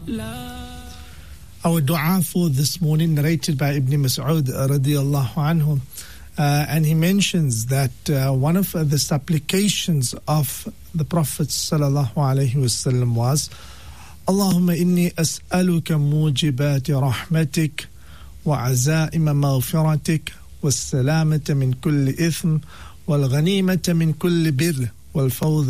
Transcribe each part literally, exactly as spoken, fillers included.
Our dua for this morning, narrated by Ibn Mas'ud radiyallahu anhu, uh, and he mentions that uh, one of uh, the supplications of the Prophet sallallahu alaihi wasallam was, Allahumma inni as'aluka mujibati rahmatik wa azaima maghfiratik wa salamata min kulli ithm wal ghanimata min kulli birr wal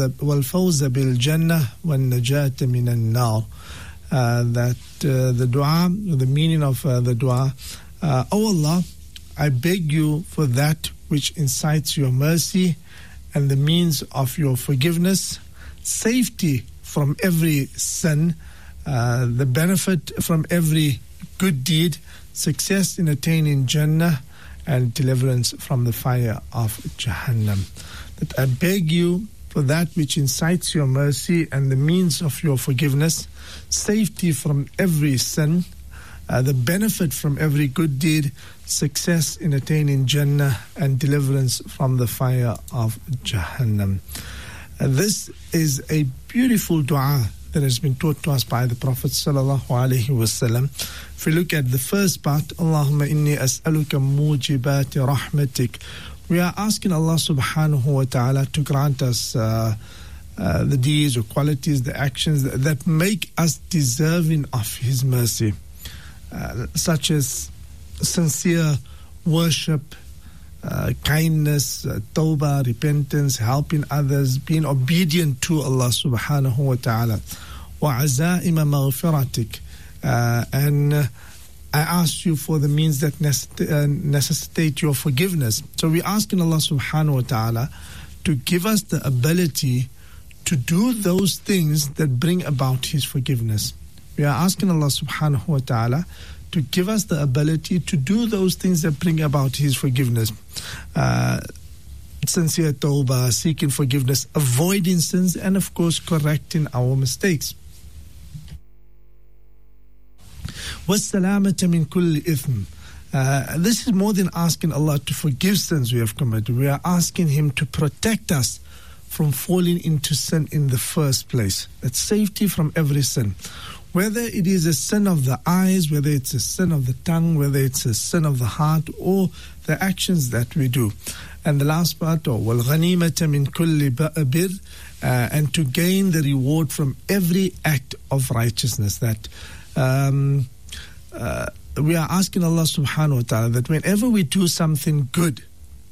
fawza bil jannah wal najata min an-nar. Uh, that uh, the dua, the meaning of uh, the dua, uh, O Allah, I beg you for that which incites your mercy and the means of your forgiveness, safety from every sin, uh, the benefit from every good deed, success in attaining Jannah, and deliverance from the fire of Jahannam. That I beg you for that which incites your mercy and the means of your forgiveness, safety from every sin, uh, the benefit from every good deed, success in attaining Jannah, and deliverance from the fire of Jahannam. Uh, this is a beautiful dua that has been taught to us by the Prophet sallallahu alaihi wasallam. If we look at the first part, Allahumma inni as'aluka mujibati rahmatik, we are asking Allah subhanahu wa ta'ala to grant us uh, uh, the deeds or qualities, the actions that, that make us deserving of His mercy, uh, such as sincere worship, uh, kindness, uh, tawbah, repentance, helping others, being obedient to Allah subhanahu wa ta'ala. Wa azaima maghfiratik, uh, and uh, I ask you for the means that necessitate your forgiveness. So we're asking Allah subhanahu wa ta'ala to give us the ability to do those things that bring about His forgiveness. We are asking Allah subhanahu wa ta'ala to give us the ability to do those things that bring about His forgiveness. Uh, sincere tawbah, seeking forgiveness, avoiding sins, and of course correcting our mistakes. وَالسَّلَامَةَ مِنْ كُلِّ إِثْمٍ. Uh, this is more than asking Allah to forgive sins we have committed. We are asking Him to protect us from falling into sin in the first place. That's safety from every sin. Whether it is a sin of the eyes, whether it's a sin of the tongue, whether it's a sin of the heart, or the actions that we do. And the last part, or وَالْغَنِيمَةَ مِنْ كُلِّ بِرٍ, uh, and to gain the reward from every act of righteousness. That um, uh, we are asking Allah subhanahu wa ta'ala that whenever we do something good,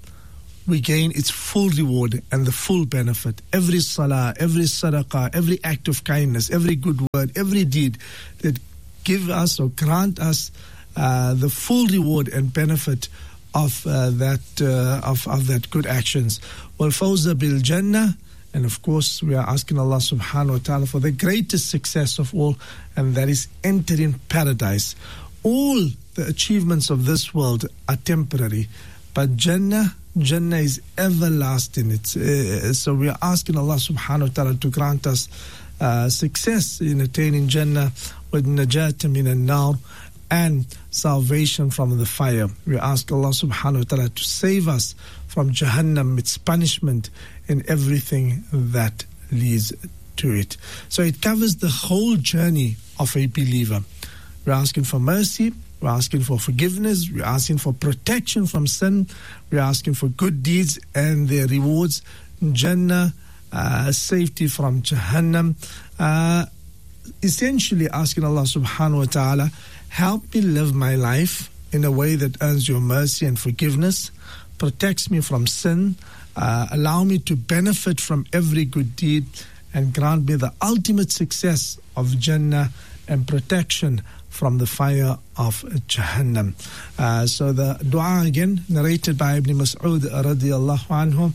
we gain its full reward and the full benefit. Every salah, every sadaqah, every act of kindness, every good word, every deed that give us or grant us uh, the full reward and benefit of uh, that uh, of, of that good actions. Wal fawza bil jannah, and of course we are asking Allah subhanahu wa ta'ala for the greatest success of all, and that is entering paradise. All the achievements of this world are temporary, but Jannah, Jannah is everlasting. It's, uh, so we are asking Allah subhanahu wa ta'ala to grant us uh, success in attaining Jannah with najat min an-nar and salvation from the fire. We ask Allah subhanahu wa ta'ala to save us from Jahannam, its punishment, and everything that leads to it. So it covers the whole journey of a believer. We're asking for mercy, we're asking for forgiveness, we're asking for protection from sin, we're asking for good deeds and their rewards, Jannah, uh, safety from Jahannam. Uh, essentially asking Allah subhanahu wa ta'ala, help me live my life in a way that earns your mercy and forgiveness, protects me from sin, uh, allow me to benefit from every good deed, and grant me the ultimate success of Jannah and protection from the fire of Jahannam. Uh, so the dua again, narrated by Ibn Mas'ud radiyallahu anhu.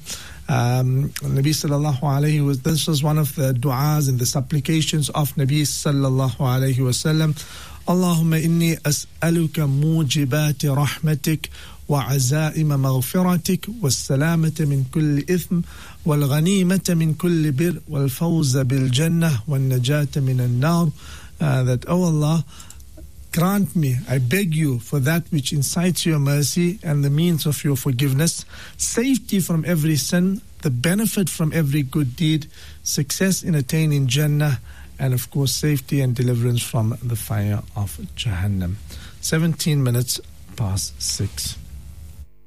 Um, Nabi sallallahu alayhi wa, this was one of the du'as and the supplications of Nabi sallallahu alayhi wa sallam. Allahumma inni as'aluka mujibati rahmatik wa azaima maghfiratik wa salamata min kulli ithm wal ghanimata min kulli bir wal fawza bil jannah wal najata min an-nar. Uh, that, oh Allah, grant me, I beg you, for that which incites your mercy and the means of your forgiveness, safety from every sin, the benefit from every good deed, success in attaining Jannah, and of course safety and deliverance from the fire of Jahannam. seventeen minutes past six.